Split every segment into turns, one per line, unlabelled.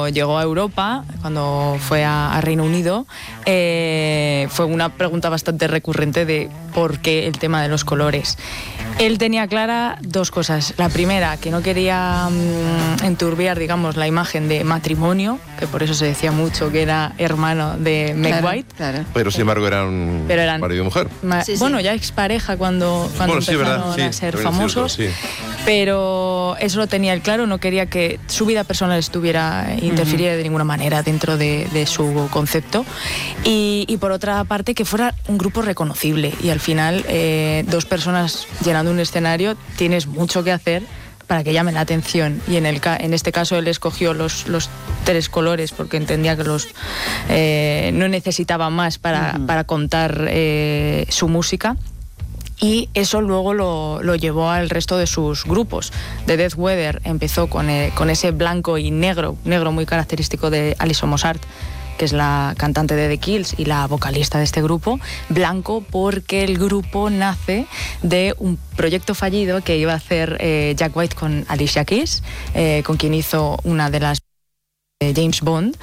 cuando llegó a Europa, cuando fue a Reino Unido, fue una pregunta bastante recurrente de por qué el tema de los colores. Él tenía clara dos cosas. La primera, que no quería enturbiar, digamos, la imagen de matrimonio, que por eso se decía mucho que era hermano de Meg White.
Claro.
Pero sin embargo eran marido y mujer.
Bueno, ya expareja cuando empezaron a ser famosos.
Cierto, sí.
Pero eso lo tenía él claro, no quería que su vida personal interfiriera de ninguna manera dentro de su concepto. Y por otra parte, que fuera un grupo reconocible. Y al final, dos personas llenando un escenario, tienes mucho que hacer para que llame la atención. Y en este caso él escogió los 3 colores porque entendía que no necesitaba más para contar su música. Y eso luego lo llevó al resto de sus grupos. The Death Weather empezó con ese blanco y negro muy característico de Alison Mosshart, que es la cantante de The Kills y la vocalista de este grupo. Blanco porque el grupo nace de un proyecto fallido que iba a hacer Jack White con Alicia Keys, con quien hizo una de las James Bond.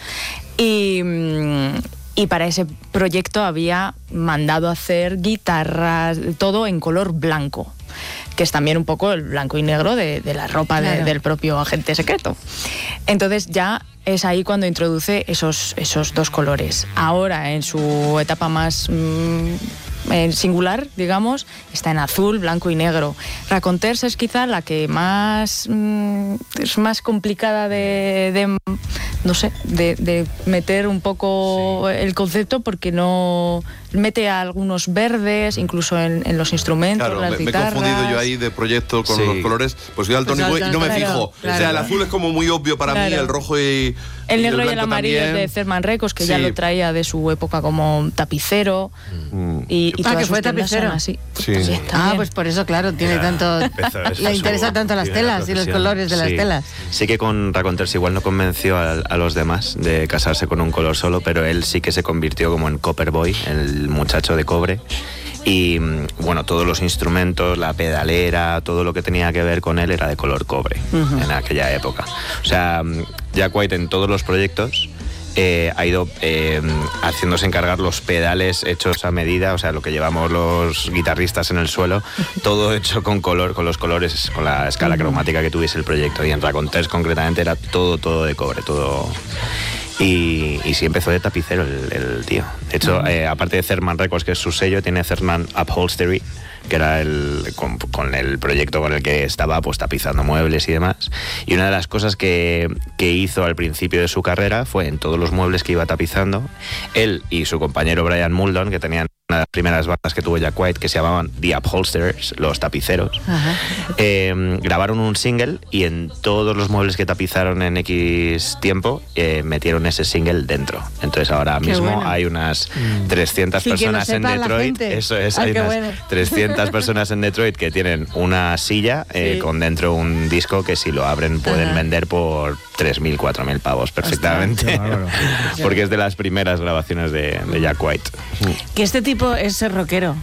Y para ese proyecto había mandado hacer guitarras, todo en color blanco, que es también un poco el blanco y negro de la ropa del propio agente secreto. Entonces ya es ahí cuando introduce esos 2 colores. Ahora, en su etapa más singular, digamos, está en azul, blanco y negro. Raconteurs es quizá la que es más complicada de meter un poco el concepto, porque no mete a algunos verdes, incluso en los instrumentos,
claro,
las guitarras.
Me he confundido yo ahí de proyecto con los colores, pues voy al Tony Boy y no me fijo. Claro. O sea, el azul es como muy obvio para mí, el rojo y
el negro y el
también.
amarillo es de Cerman Records, que ya lo traía de su época como tapicero. Y
que fue tapicero.
Así.
Sí.
Pues por eso, claro, tiene tanto. Le interesa tanto las telas y los colores de las telas.
Sí que con Raconteurs igual no convenció a los demás de casarse con un color solo, pero él sí que se convirtió como en Copper Boy, el muchacho de cobre. Y bueno, todos los instrumentos, la pedalera, todo lo que tenía que ver con él era de color cobre en aquella época. O sea, Jack White en todos los proyectos ha ido haciéndose encargar los pedales hechos a medida, o sea, lo que llevamos los guitarristas en el suelo, todo hecho con color, con los colores, con la escala cromática que tuviese el proyecto. Y en Raconteurs concretamente era todo de cobre, todo. Y sí empezó de tapicero el tío. De hecho, aparte de Cerman Records, que es su sello, tiene Cerman Upholstery, que era con el proyecto con el que estaba pues tapizando muebles y demás. Y una de las cosas que hizo al principio de su carrera fue, en todos los muebles que iba tapizando, él y su compañero Brian Muldoon, que tenían una de las primeras bandas que tuvo Jack White, que se llamaban The Upholsterers, los tapiceros, grabaron un single, y en todos los muebles que tapizaron en X tiempo metieron ese single dentro. Entonces ahora mismo hay unas 300 personas en Detroit. Eso es, hay unas 300 personas en Detroit que tienen una silla con dentro un disco que, si lo abren, pueden vender por 3.000, 4.000 pavos perfectamente. Porque es de las primeras grabaciones de Jack White.
Que este tipo es rockero.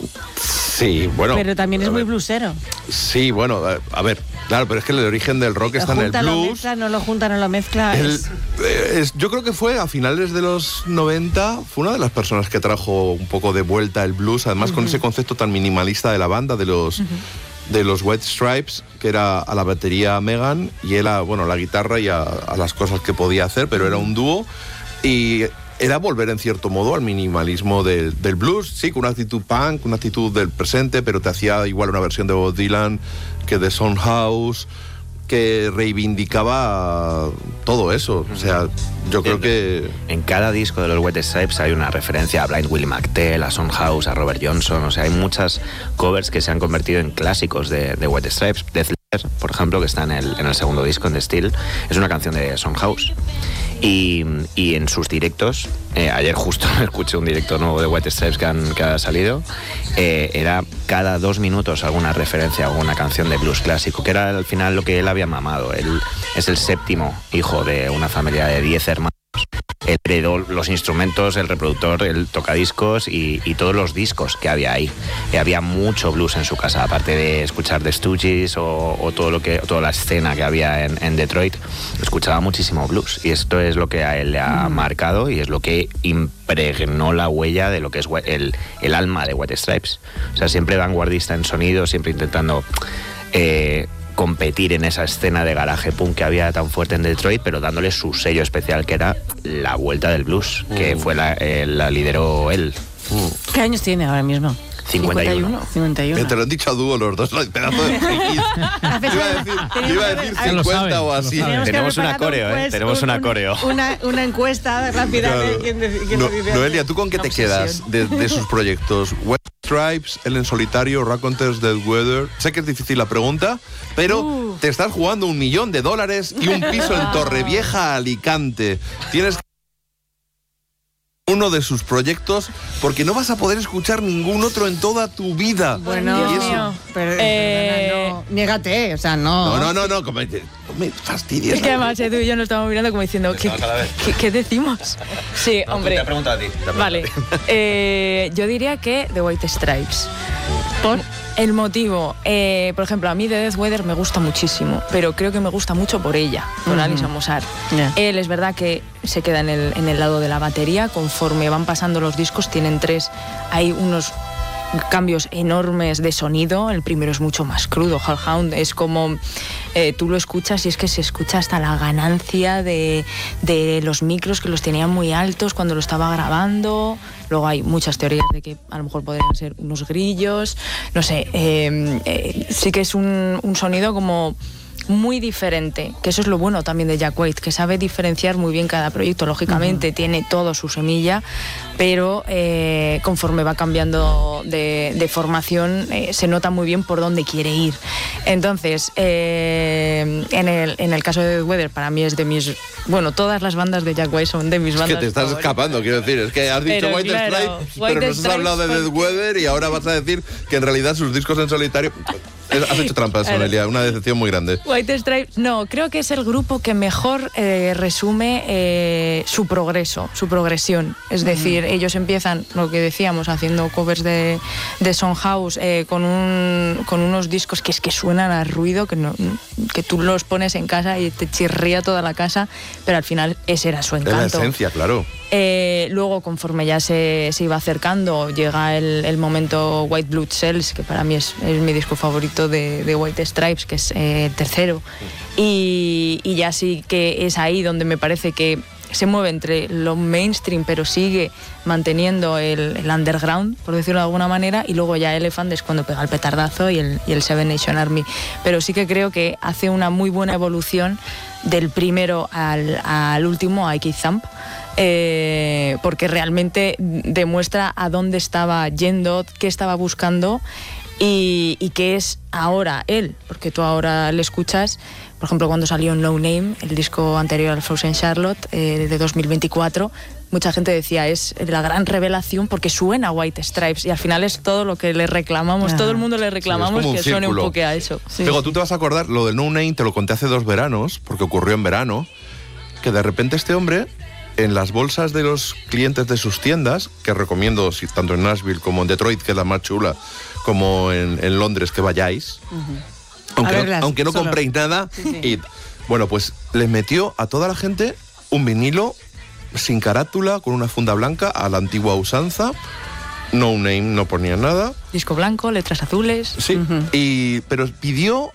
Sí, bueno.
Pero también es muy bluesero.
Sí, bueno, a ver, claro, pero es que el origen del rock está en el blues.
No lo junta, no lo mezcla.
Yo creo que fue a finales de los 90, fue una de las personas que trajo un poco de vuelta el blues, además con ese concepto tan minimalista de la banda, de los White Stripes, que era a la batería Megan y él a la guitarra y a las cosas que podía hacer, pero era un dúo, y era volver en cierto modo al minimalismo del blues, sí, con una actitud punk, una actitud del presente, pero te hacía igual una versión de Bob Dylan que de Soundhouse, que reivindicaba todo eso. O sea, yo creo que
en cada disco de los White Stripes hay una referencia a Blind Willie McTell, a Soundhouse, a Robert Johnson. O sea, hay muchas covers que se han convertido en clásicos de White Stripes. Death Letter, por ejemplo, que está en el segundo disco, en The Still, es una canción de Soundhouse. Y en sus directos, ayer justo escuché un directo nuevo de White Stripes que ha salido, era cada 2 minutos alguna referencia a alguna canción de blues clásico, que era al final lo que él había mamado. Él es el 7º hijo de una familia de 10 hermanos, heredó los instrumentos, el reproductor, el tocadiscos y todos los discos que había ahí. Y había mucho blues en su casa, aparte de escuchar The Stooges o toda la escena que había en Detroit, escuchaba muchísimo blues. Y esto es lo que a él le ha marcado y es lo que impregnó la huella de lo que es el alma de White Stripes. O sea, siempre vanguardista en sonido, siempre intentando competir en esa escena de garaje punk que había tan fuerte en Detroit, pero dándole su sello especial, que era la vuelta del blues, que fue la lideró él.
¿Qué años tiene ahora mismo?
51.
Te lo han dicho a dúo los dos, pedazo de frikis. Iba a decir 50 o así.
Tenemos una coreo, tenemos una coreo.
Una encuesta rápida.
Noelia, ¿tú con qué te quedas de sus proyectos? White Stripes, El en Solitario, Raconteurs Dead Weather. Sé que es difícil la pregunta, pero te estás jugando $1 millón y un piso en Torrevieja, Alicante. Tienes uno de sus proyectos porque no vas a poder escuchar ningún otro en toda tu vida.
Bueno, Dios mío. Pero, no, niégate, o sea, no.
No, me fastidies.
Es que además tú y yo nos estamos mirando como diciendo, ¿qué decimos? Sí, hombre.
Te he preguntado a ti.
Vale. Yo diría que The White Stripes. Por el motivo, por ejemplo, a mí The Death Weather me gusta muchísimo, pero creo que me gusta mucho por ella, por Alison Mosar. Él es verdad que se queda en el lado de la batería. Conforme van pasando los discos, tienen 3, hay unos cambios enormes de sonido. El primero es mucho más crudo, Hellhound es como tú lo escuchas y es que se escucha hasta la ganancia de los micros, que los tenían muy altos cuando lo estaba grabando. Luego hay muchas teorías de que a lo mejor podrían ser unos grillos, no sé, sí que es un sonido como muy diferente, que eso es lo bueno también de Jack White, que sabe diferenciar muy bien cada proyecto. Lógicamente tiene todo su semilla, pero conforme va cambiando de formación se nota muy bien por dónde quiere ir. Entonces, en el caso de Death Weather, para mí es de mis... Bueno, todas las bandas de Jack White son de mis bandas.
Es que te estás
favoritas.
Escapando, quiero decir. Es que has dicho White Stripes, pero nos has hablado de Death Weather y ahora vas a decir que en realidad sus discos en solitario... Has hecho trampas, Noelia, una decepción muy grande.
White Stripes, no, creo que es el grupo que mejor resume su progreso, su progresión. Es decir, ellos empiezan, lo que decíamos, haciendo covers de Soundhouse con unos discos que es que suenan a ruido, que tú los pones en casa y te chirría toda la casa, pero al final ese era su encanto.
Es la esencia, claro.
Luego, conforme ya se iba acercando, llega el momento White Blood Cells, que para mí es mi disco favorito de White Stripes, que es el tercero. Y ya sí que es ahí donde me parece que se mueve entre lo mainstream, pero sigue manteniendo el underground, por decirlo de alguna manera, y luego ya Elephant es cuando pega el petardazo y el Seven Nation Army. Pero sí que creo que hace una muy buena evolución del primero al último, a Keith Thump, porque realmente demuestra a dónde estaba yendo, qué estaba buscando y qué es ahora él, porque tú ahora le escuchas, por ejemplo, cuando salió No Name, el disco anterior al Frozen Charlotte, de 2024, mucha gente decía, es la gran revelación porque suena White Stripes, y al final es todo lo que le reclamamos, todo el mundo le reclamamos, que suene un poco a eso.
Luego, tú te vas a acordar, lo del No Name te lo conté hace 2 veranos, porque ocurrió en verano, que de repente este hombre, en las bolsas de los clientes de sus tiendas, que recomiendo tanto en Nashville como en Detroit, que es la más chula, como en Londres, que vayáis, aunque no compréis nada, id. Bueno, pues les metió a toda la gente un vinilo sin carátula, con una funda blanca, a la antigua usanza. No Name, no ponía nada.
Disco blanco, letras azules.
Sí, pero pidió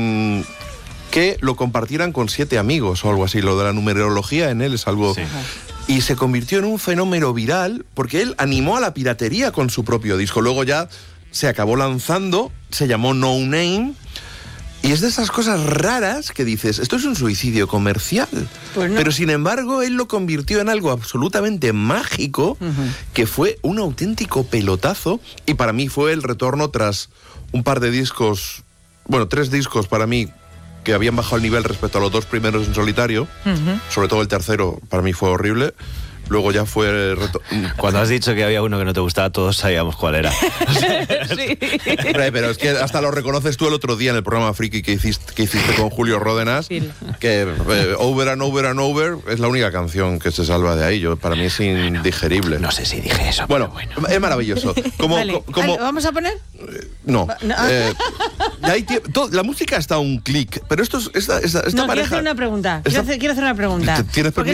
que lo compartieran con 7 amigos o algo así. Lo de la numerología en él es algo... Sí. Y se convirtió en un fenómeno viral porque él animó a la piratería con su propio disco. Luego ya se acabó lanzando, se llamó No Name, y es de esas cosas raras que dices, esto es un suicidio comercial. Pues no. Pero sin embargo, él lo convirtió en algo absolutamente mágico, que fue un auténtico pelotazo, y para mí fue el retorno tras un par de discos, 3 discos para mí, que habían bajado el nivel respecto a los 2 primeros en solitario, sobre todo el tercero para mí fue horrible. luego ya fue...
Cuando has dicho que había uno que no te gustaba, todos sabíamos cuál era.
Sí.
Pero es que hasta lo reconoces tú el otro día en el programa Friki que hiciste con Julio Ródenas,
Sí.
que Over and Over and Over es la única canción que se salva de ahí. Para mí es indigerible.
No sé si dije eso.
Bueno, es maravilloso.
Vale. ¿Vamos a poner?
No. La música está a un clic, pero esta
No,
pareja...
quiero hacer una pregunta. Quiero hacer una pregunta.
¿Tienes permiso?
Porque